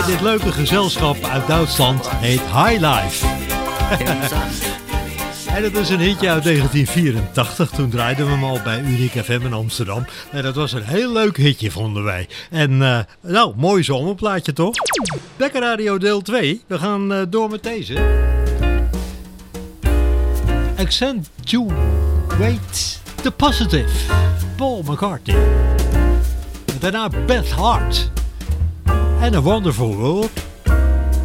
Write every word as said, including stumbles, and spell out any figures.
Dit leuke gezelschap uit Duitsland heet Highlife. En dat is een hitje uit negentien vierentachtig. Toen draaiden we hem al bij Unique F M in Amsterdam. En dat was een heel leuk hitje, vonden wij. En uh, nou, mooi zomerplaatje toch? Lekker Radio deel twee. We gaan uh, door met deze. Accentuate the Positive. Paul McCartney. En daarna Beth Hart. And A Wonderful World.